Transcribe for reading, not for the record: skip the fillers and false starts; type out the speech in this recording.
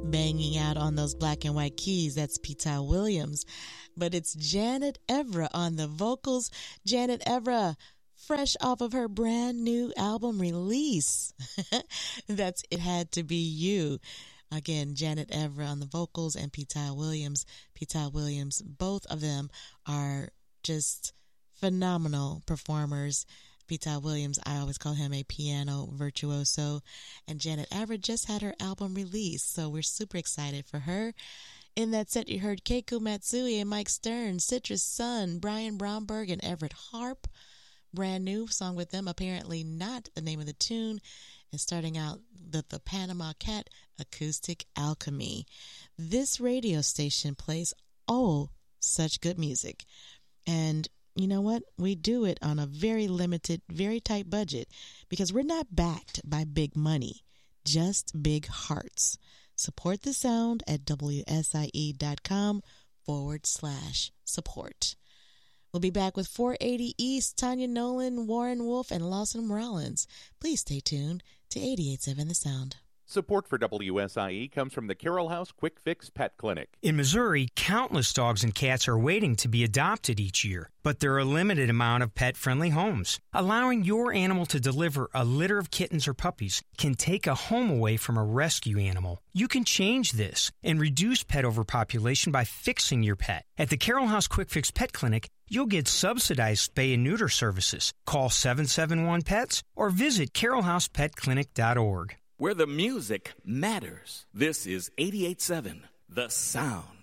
banging out on those black and white keys. That's Pete Williams. But it's Janet Evra on the vocals. Janet Evra, fresh off of her brand new album release. That's It Had to Be You. Again, Janet Evra on the vocals and Pete Williams. Pete Williams, both of them are just phenomenal performers. Pete Williams, I always call him a piano virtuoso. And Janet Evra just had her album released, so we're super excited for her. In that set, you heard Keiko Matsui and Mike Stern, Citrus Sun, Brian Bromberg, and Everett Harp. Brand new song with them, apparently not the name of the tune. And starting out the Panama Cat, Acoustic Alchemy. This radio station plays such good music. And you know what? We do it on a very limited, very tight budget because we're not backed by big money, just big hearts. Support the sound at WSIE.com/support. We'll be back with 480 East, Tanya Nolan, Warren Wolf, and Lawson Morales. Please stay tuned to 88.7 The Sound. Support for WSIE comes from the Carroll House Quick Fix Pet Clinic. In Missouri, countless dogs and cats are waiting to be adopted each year, but there are a limited amount of pet-friendly homes. Allowing your animal to deliver a litter of kittens or puppies can take a home away from a rescue animal. You can change this and reduce pet overpopulation by fixing your pet. At the Carroll House Quick Fix Pet Clinic, you'll get subsidized spay and neuter services. Call 771-PETS or visit carrollhousepetclinic.org. Where the music matters. This is 88.7 The Sound.